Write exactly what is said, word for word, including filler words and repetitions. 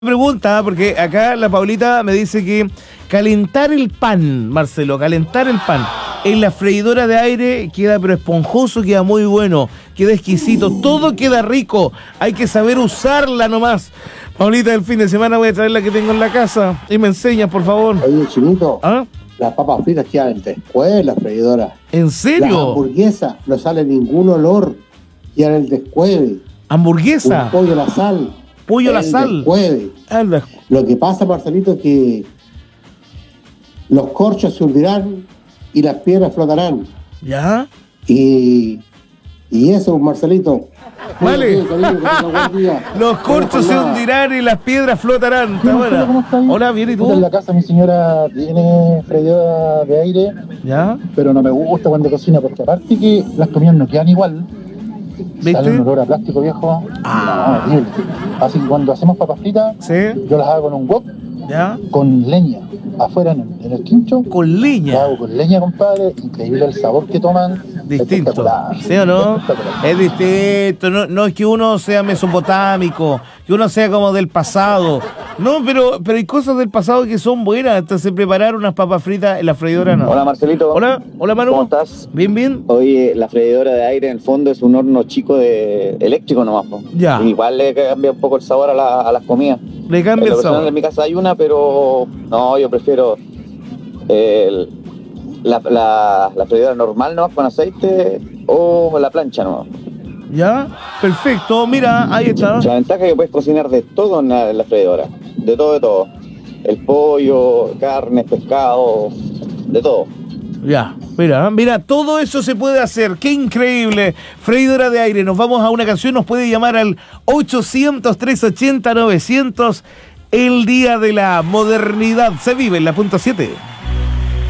Pregunta, porque acá la Paulita me dice que calentar el pan, Marcelo, calentar el pan en la freidora de aire queda pero esponjoso, queda muy bueno, queda exquisito, todo queda rico, hay que saber usarla nomás. Paulita, el fin de semana voy a traer la que tengo en la casa y me enseñas, por favor. Oye, Chinito, ¿Ah? las papas fritas quedan después en la freidora. ¿En serio? Las hamburguesas no sale ningún olor, quedan el descueve. ¿Hamburguesa? Un pollo a la sal. Pollo a la el sal. Descueve. Ah, el descu- Lo que pasa, Marcelito, es que los corchos se hundirán y las piedras flotarán. ¿Ya? Y, y eso, Marcelito. Vale. Cuídate, cariño, que tenga buen día. Los corchos se Ojalá. hundirán y las piedras flotarán. Está buena. ¿Cómo estás? Hola, bien, ¿y Puta, en tú? la casa mi señora tiene freidora de aire, ¿Ya? pero no me gusta cuando cocina, porque aparte que las comidas no quedan igual, ¿Viste? sale un olor a plástico viejo, Ah. no, horrible. Así que cuando hacemos papas fritas, ¿Sí? yo las hago con un wok, ¿Ya? con leña, afuera en el, en el quincho, Con las leña. hago con leña, compadre, increíble el sabor que toman. Distinto, espectacular, ¿sí o no? espectacular. Es distinto, no, no es que uno sea mesopotámico, que uno sea como del pasado. No, pero, pero hay cosas del pasado que son buenas. Entonces preparar unas papas fritas en la freidora no. Hola Marcelito. Hola, hola Manu. ¿Cómo estás? Bien, bien. Oye, la freidora de aire en el fondo es un horno chico de eléctrico nomás, po. Ya. Igual le cambia un poco el sabor a, la- a las comidas. Le En cambia lo el personal sabor. en mi casa hay una, pero no, yo prefiero el- la, la, la freidora normal nomás con aceite o la plancha nomás. ¿Ya? Perfecto, mira, ahí está. La ventaja es que puedes cocinar de todo en la, en la freidora, de todo, de todo. El pollo, carne, pescado, de todo. Ya, mira, mira, todo eso se puede hacer. ¡Qué increíble! Freidora de aire. Nos vamos a una canción. Nos puede llamar al ochocientos, trescientos ochenta, novecientos. El día de la modernidad se vive en la punto siete.